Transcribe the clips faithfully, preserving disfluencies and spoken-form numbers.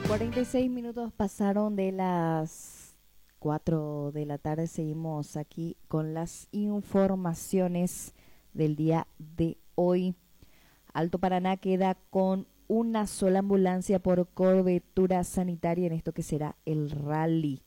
cuarenta y seis minutos pasaron de las cuatro de la tarde. Seguimos aquí con las informaciones del día de hoy. Alto Paraná queda con una sola ambulancia por cobertura sanitaria en esto que será el rally.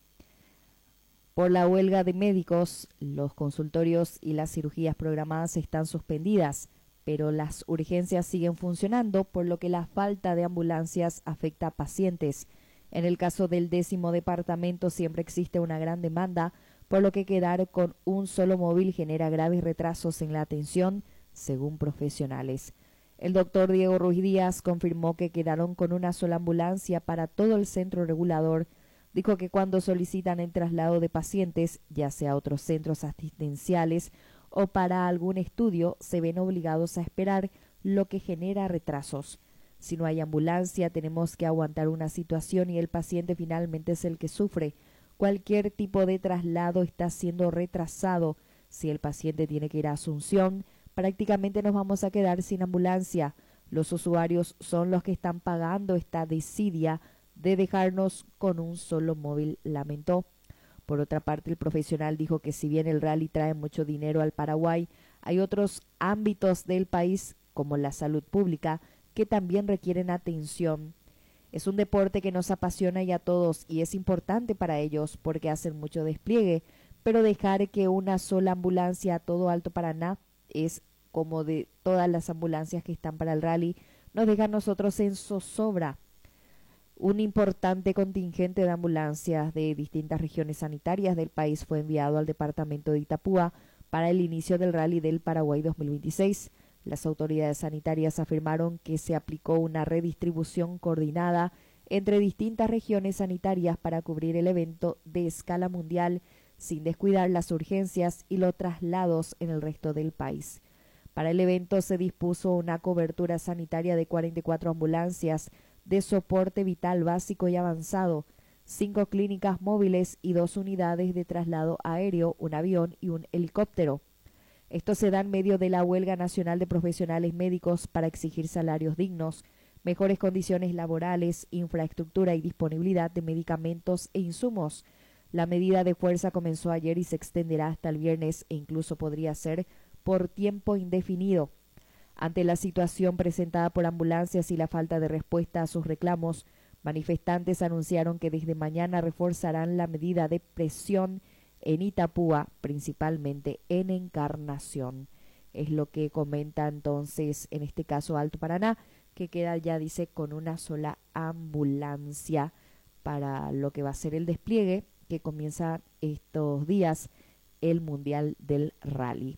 Por la huelga de médicos, los consultorios y las cirugías programadas están suspendidas, pero las urgencias siguen funcionando, por lo que la falta de ambulancias afecta a pacientes. En el caso del décimo departamento siempre existe una gran demanda, por lo que quedar con un solo móvil genera graves retrasos en la atención, según profesionales. El doctor Diego Ruiz Díaz confirmó que quedaron con una sola ambulancia para todo el centro regulador. Dijo que cuando solicitan el traslado de pacientes, ya sea a otros centros asistenciales o para algún estudio, se ven obligados a esperar, lo que genera retrasos. Si no hay ambulancia, tenemos que aguantar una situación y el paciente finalmente es el que sufre. Cualquier tipo de traslado está siendo retrasado. Si el paciente tiene que ir a Asunción, prácticamente nos vamos a quedar sin ambulancia. Los usuarios son los que están pagando esta desidia de dejarnos con un solo móvil, lamentó. Por otra parte, el profesional dijo que si bien el rally trae mucho dinero al Paraguay, hay otros ámbitos del país, como la salud pública, que también requieren atención. Es un deporte que nos apasiona y a todos, y es importante para ellos porque hacen mucho despliegue, pero dejar que una sola ambulancia a todo Alto Paraná es como de todas las ambulancias que están para el rally, nos deja a nosotros en zozobra. Un importante contingente de ambulancias de distintas regiones sanitarias del país fue enviado al departamento de Itapúa para el inicio del Rally del Paraguay dos mil veintiséis. Las autoridades sanitarias afirmaron que se aplicó una redistribución coordinada entre distintas regiones sanitarias para cubrir el evento de escala mundial sin descuidar las urgencias y los traslados en el resto del país. Para el evento se dispuso una cobertura sanitaria de cuarenta y cuatro ambulancias de soporte vital básico y avanzado, cinco clínicas móviles y dos unidades de traslado aéreo, un avión y un helicóptero. Esto se da en medio de la huelga nacional de profesionales médicos para exigir salarios dignos, mejores condiciones laborales, infraestructura y disponibilidad de medicamentos e insumos. La medida de fuerza comenzó ayer y se extenderá hasta el viernes e incluso podría ser por tiempo indefinido. Ante la situación presentada por ambulancias y la falta de respuesta a sus reclamos, manifestantes anunciaron que desde mañana reforzarán la medida de presión en Itapúa, principalmente en Encarnación. Es lo que comenta entonces, en este caso Alto Paraná, que queda ya, dice, con una sola ambulancia para lo que va a ser el despliegue que comienza estos días, el Mundial del Rally.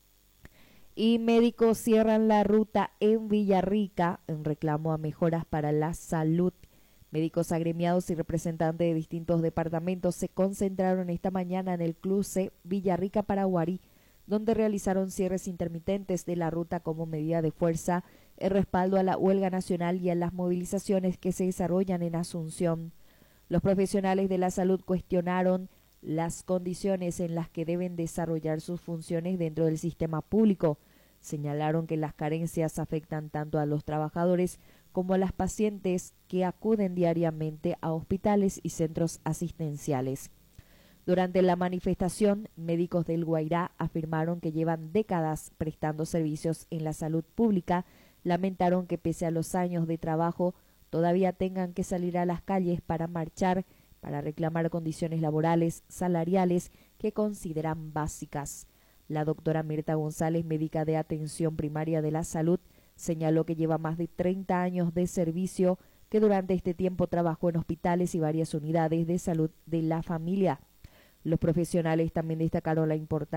Y médicos cierran la ruta en Villarrica en reclamo a mejoras para la salud. Médicos agremiados y representantes de distintos departamentos se concentraron esta mañana en el cruce Villarrica-Paraguarí, donde realizaron cierres intermitentes de la ruta como medida de fuerza en respaldo a la huelga nacional y a las movilizaciones que se desarrollan en Asunción. Los profesionales de la salud cuestionaron las condiciones en las que deben desarrollar sus funciones dentro del sistema público. Señalaron que las carencias afectan tanto a los trabajadores como a las pacientes que acuden diariamente a hospitales y centros asistenciales. Durante la manifestación, médicos del Guairá afirmaron que llevan décadas prestando servicios en la salud pública. Lamentaron que pese a los años de trabajo todavía tengan que salir a las calles para marchar, para reclamar condiciones laborales, salariales que consideran básicas. La doctora Mirta González, médica de atención primaria de la salud, señaló que lleva más de treinta años de servicio, que durante este tiempo trabajó en hospitales y varias unidades de salud de la familia. Los profesionales también destacaron la importancia